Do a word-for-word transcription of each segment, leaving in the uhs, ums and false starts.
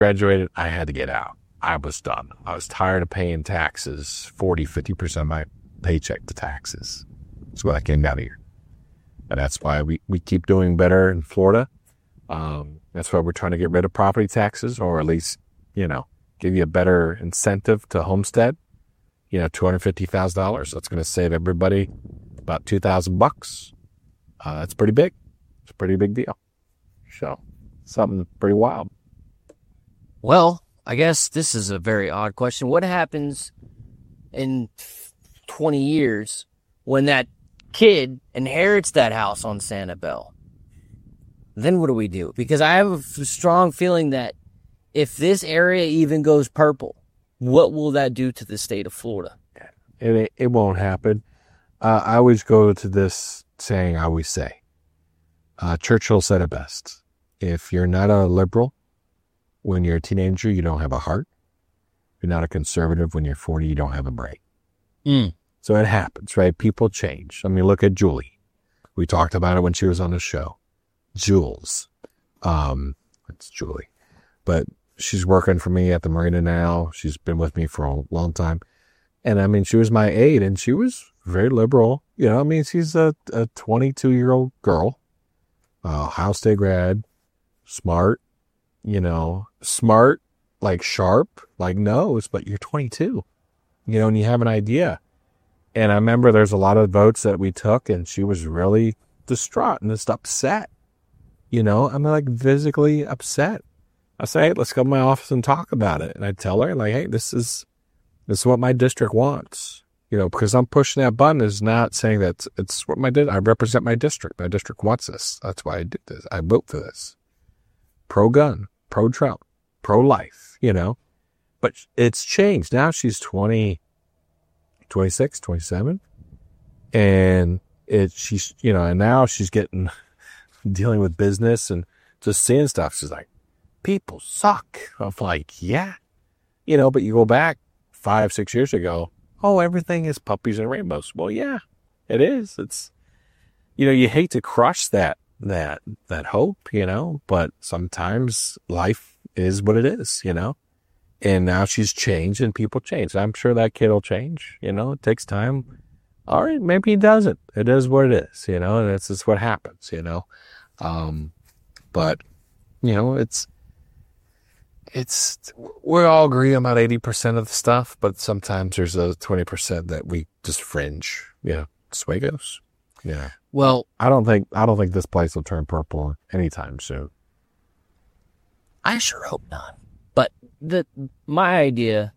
graduated, I had to get out. I was done. I was tired of paying taxes, forty, fifty percent of my paycheck to taxes. That's why I came down here. And that's why we, we keep doing better in Florida. Um, that's why we're trying to get rid of property taxes, or at least, you know, give you a better incentive to homestead. You know, two hundred fifty thousand dollars. That's going to save everybody about two thousand bucks. Uh, that's pretty big. It's a pretty big deal. So, something pretty wild. Well, I guess this is a very odd question. What happens in twenty years when that kid inherits that house on Sanibel? Then what do we do? Because I have a strong feeling that if this area even goes purple, what will that do to the state of Florida? It, it won't happen. Uh, I always go to this saying I always say. Uh, Churchill said it best. If you're not a liberal when you're a teenager, you don't have a heart. If you're not a conservative when you're forty, you don't have a brain. Mm. So it happens, right? People change. I mean, look at Julie. We talked about it when she was on the show. Jules. Um, it's Julie. But she's working for me at the marina now. She's been with me for a long time. And I mean, she was my aide, and she was very liberal. You know, I mean, she's a, a twenty-two-year-old girl, uh, Ohio State grad, smart, you know, smart, like sharp, like knows, but you're twenty-two, you know, and you have an idea. And I remember there's a lot of votes that we took, and she was really distraught and just upset. You know, I'm like physically upset. I say, hey, let's go to my office and talk about it. And I tell her, like, hey, this is, this is what my district wants. You know, because I'm pushing that button is not saying that it's, it's what my, di- I represent my district. My district wants this. That's why I did this. I vote for this. Pro-gun, pro-Trump, pro-life, you know. But it's changed. Now she's twenty, twenty-six, twenty-seven. And it, she's, you know, and now she's getting, dealing with business and just seeing stuff. She's like, people suck. I'm like, yeah. You know, but you go back five, six years ago, oh, everything is puppies and rainbows. Well, yeah, it is. It's, you know, you hate to crush that, that, that hope, you know, but sometimes life is what it is, you know, and now she's changed and people change. I'm sure that kid will change, you know, it takes time. All right, maybe he doesn't. It is what it is, you know, and it's just what happens, you know. Um, but, you know, it's, it's, we all agree about eighty percent of the stuff, but sometimes there's a twenty percent that we just fringe, you know, that's the way it goes. Yeah. Well, I don't think, I don't think this place will turn purple anytime soon. I sure hope not. But the, my idea,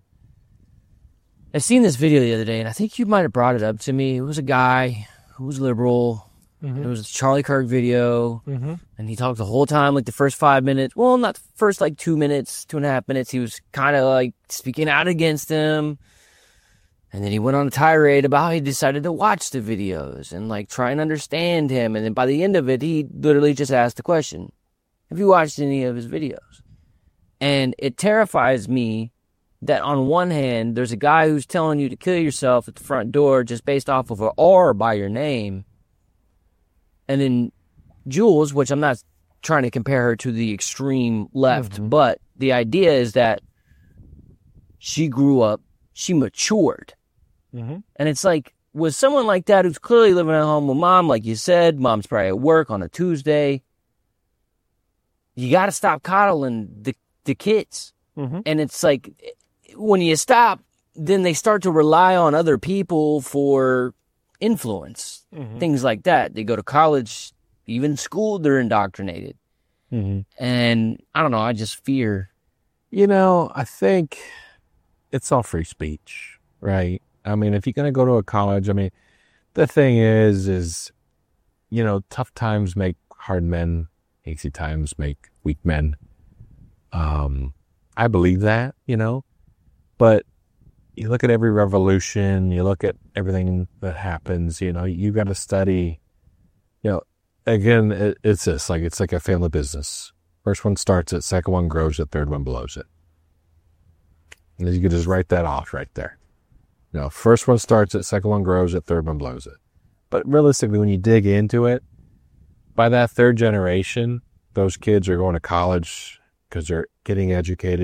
I seen this video the other day, and I think you might have brought it up to me. It was a guy who was liberal. Mm-hmm. It was a Charlie Kirk video, mm-hmm. and he talked the whole time, like the first five minutes. Well, not the first like two minutes, two and a half minutes. He was kind of like speaking out against him, and then he went on a tirade about how he decided to watch the videos and like try and understand him. And then by the end of it, he literally just asked the question, "Have you watched any of his videos?" And it terrifies me that on one hand, there's a guy who's telling you to kill yourself at the front door just based off of an R by your name. And then Jules, which I'm not trying to compare her to the extreme left, mm-hmm. but the idea is that she grew up, she matured. Mm-hmm. And it's like, with someone like that who's clearly living at home with mom, like you said, mom's probably at work on a Tuesday, you got to stop coddling the, the kids. Mm-hmm. And it's like, when you stop, then they start to rely on other people for influence, mm-hmm. things like that. They go to college, even school, they're indoctrinated. Mm-hmm. And I don't know, I just fear. You know, I think it's all free speech, right? I mean, if you're going to go to a college, I mean, the thing is, is, you know, tough times make hard men, easy times make weak men. Um, I believe that, you know, but you look at every revolution, you look at everything that happens, you know, you got to study, you know, again, it, it's this, like, it's like a family business. First one starts it, second one grows it, third one blows it. And you can just write that off right there. You know, first one starts it, second one grows it, third one blows it. But realistically, when you dig into it, by that third generation, those kids are going to college, because they're getting educated.